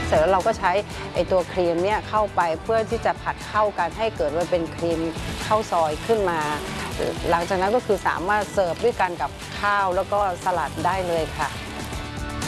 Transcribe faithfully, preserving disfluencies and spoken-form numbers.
เสร็จแล้วเราก็ใช้ไอตัวครีมเนี่ยเข้าไปเพื่อที่จะผัดเข้ากันให้เกิดว่าเป็นครีมข้าวซอยขึ้นมาหลังจากนั้นก็คือสามารถเสิร์ฟด้วยกันกับข้าวแล้วก็สลัดได้เลยค่ะ